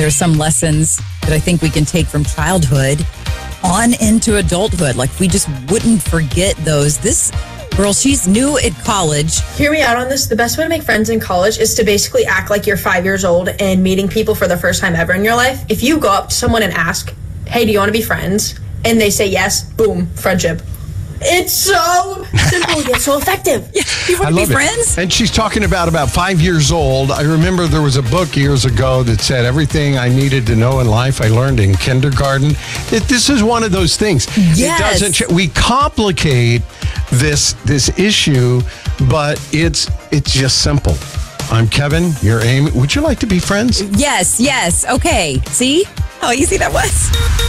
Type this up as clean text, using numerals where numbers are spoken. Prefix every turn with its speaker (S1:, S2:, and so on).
S1: There's some lessons that I think we can take from childhood on into adulthood. Like, we just wouldn't forget those. This girl, she's new at college.
S2: Hear me out on this. The best way to make friends in college is to basically act like you're 5 years old and meeting people for the first time ever in your life. If you go up to someone and ask, hey, do you want to be friends? And they say yes, boom, friendship. It's so simple yet so effective.
S1: Yeah, you want to be friends?
S3: And she's talking about 5 years old. I remember there was a book years ago that said everything I needed to know in life I learned in kindergarten. This is one of those things.
S1: Yes.
S3: It doesn't. We complicate this issue, but it's just simple. I'm Kevin. You're Amy. Would you like to be friends?
S1: Yes. Okay. See how easy that was?